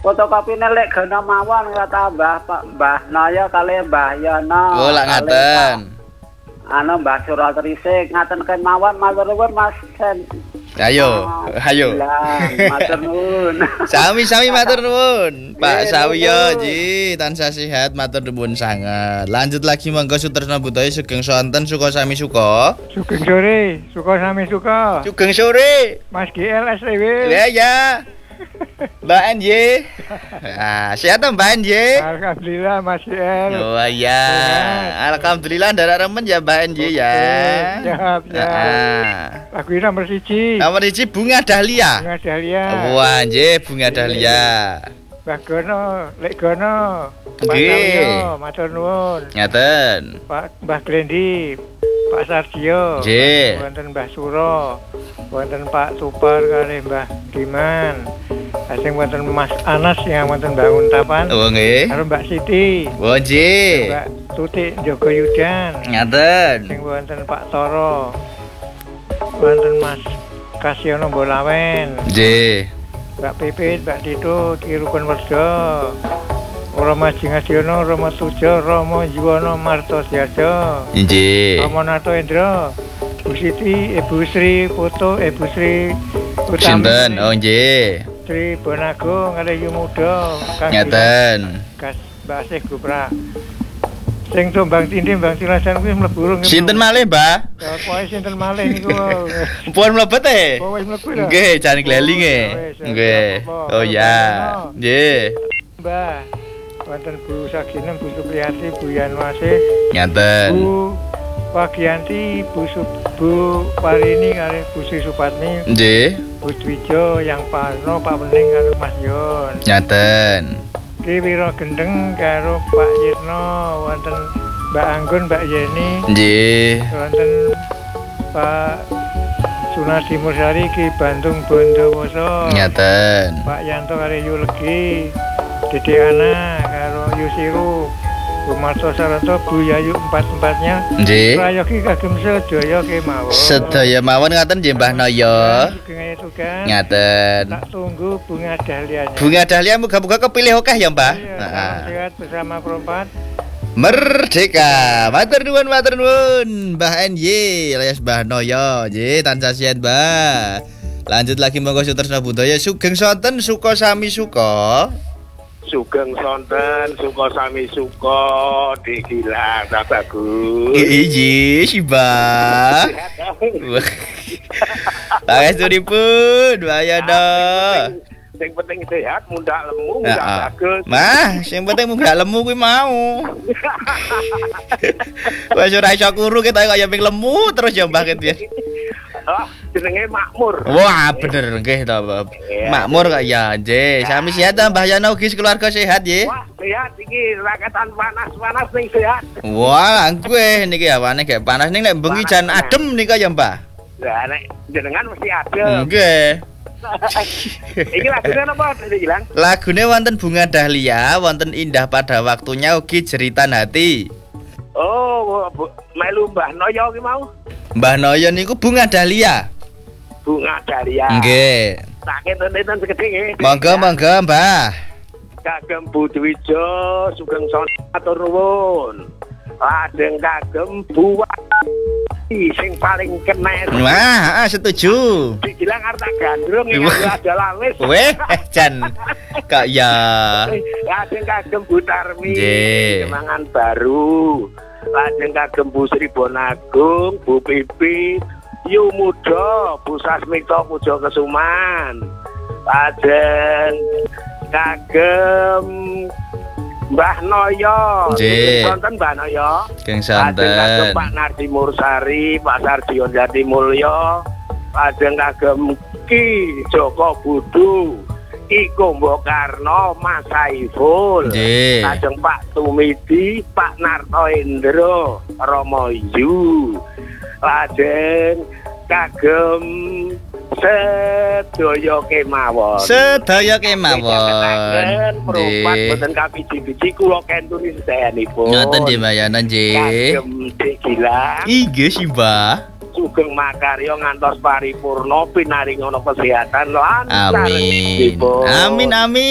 Fotokopine lek gana mawon kata Mbah Naya kali Mbah Yono. Oh, lak ngaten. Anu Mbah Suratrisik ngaten ken mawon matur nuwun Mas Sen. Ayo. Matur nuwun. Sami-sami matur nuwun. Pak Sawiyo ji tansah sehat matur nuwun sanget. Lanjut lagi monggo Sutresna Budaya Sugeng Sonten Suka Sami Suka. Sugeng sore, Suka Sami Suka. Sugeng sore. Mas GL STW. Ya. Mbak NJ. Sehat Mbak NJ? Alhamdulillah Mas GL. Oh iya. Alhamdulillah ndak remen ya Mbak NJ ya. Siap. Lagu ini nomor 1. Nomor 1 Bunga Dahlia. Bunga Dahlia. Wah, nggih Bunga Dahlia. Mbah Gono, Lek Gono. Nggih. Matur nuwun. Ngaten. Pak Mbah Glendi, Pak Sardio. Nggih. Wonten Mbah Suro. Wonten Pak Tupar kali Mbah Diman. Asing wonten Mas Anas yang wonten Mbak Untapan. Oh nggih. Karo Mbak Siti. Oh nggih. Mbak Tutik Jogo Yudan. Ngaten. Sing wonten Pak Toro. Wonten Mas Kasyono Bolawen. Nggih. Mbak Pipit, Mbak Tito, Ki Rukun Werdo. Rama Jingadiono, Rama Tujo, Rama Yuwono Martosdiarjo. Nggih. Rama Nato Endro. Bu Siti, Ibu Sri, Foto, Ibu Sri Sinten? Oh nggih. Sri Bonagung, ada Yumudo, Ngaten. Gas Mbak Asih Gupra. Sing tumbang tindih Bang Silasan kuwi mlebu urung. Sinten malih, Mbah? Ya pokoke sinten malih niku. Pun mlebet e? Oh wis mlebu lho. Nggih, jan gleli nggih. Nggih. Oh ya. Nggih. Mbah. Wonten Bu Saginem, Bu Supriyati, Bu Yanwasih. Ngaten. Bu Pagianti, Bu Parini kali Bu Sri Supatmi. Nggih. Bu Dwijo, Yang Parno, Pak Bening karo Mas Yon. Ngaten. Ki Wiro Gendeng karo Pak Yirno, wonten Mbak Anggun, Mbak Yeni. Nggih. Wonten Pak Sunardi Mursari Ki Bandung Bondowoso. Ngaten. Pak Yanto karo Yulegi. Dede Ana karo Yusiru. Bu Marto Saranto, Bu Yayu empat-empatnya. Nggih. Prayogi kagem sedaya kemawon. Sedaya mawon ngaten nggih Mbah Naya. Sugeng tugas. Ngaten. Tak tunggu bunga dahlianya. Bunga Dahlia muga-muga kepilih akeh ya, Mbah. Iya, salam sehat bersama perempat. Merdeka. Matur nuwun Mbah NY alias Mbah Naya. Nggih, tansah sehat, Mbah. Lanjut lagi monggo Sutresna Budaya Sugeng Sonten Suka Sami Suka. Sugeng Sonten Suka Sami Suka digilang tak bagus. Iya, si Mbah. Pangestunipun, Mbah Yono. Sing penting sehat, mundak lemu, mundak bagus. Mah, sing penting mundak lemu kuwi mau. Wis ora iso kuru kita kaya ping lemu terus ya Mbah gitu ya. Jenenge makmur. Wah, bener nggih to, makmur kok ya, nggih. Sami sehat ta Mbah Yono ugi keluarga sehat nggih. Wah, sehat iki raketan panas-panas ning sehat. Wah, gue niki awane gak panas ning nek bengi jan adem nika ya, Mbah. Lah nek jenengan mesti adem. Nggih. Iki lagune napa diilang? Lagune wonten Bunga Dahlia, wonten Indah Pada Waktunya ugi Jeritan Hati. Oh, melu Mbah Naya ki mau. Mbah Naya niku Bunga Dahlia. Bunga Dahlia. Nggih. Tak kenten-kenten segede nggih. Monggo, Mbah. Kagem Bu Dwijo Sugeng Sonten matur nuwun. Lajeng kagem Bu sing paling kenes. Wah, setuju. Dibilang harta gandrung yang ada lalis. Weh, Jan. Kak ya. Lajeng kagem Bu Tarmi, Nggih. Kemangan Baru. Lajeng kagem Bu Sri Bonagung, Bu Pipi, Yu Muda, Bu Sasmito Pujo Kesuman. Lajeng kagem Mbah Naya. Nggih. Sonten Mbah Naya. Geng Lajeng kagem Sonten. Pak Nardi Mursari, Pak Sardio Jati Mulya. Lajeng kagem Ki Joko Budu, Ki Kombo Karno, Mas Saiful. Nggih. Lajeng Pak Tumidi, Pak Narto Endro, Romo Yu. Lajeng kagem sedaya kemawon. Sedaya kemawon. Perempat Nggih. boten kabiji-biji kula kentuni sedayanipun. Ngoten nggih Mbah Yono nggih. Kagem Dik Gilang, Inggih si Mbah. Sugeng Makarya ngantos paripurna pinaringono kesehatan lan Amin. sanesipun. Amin.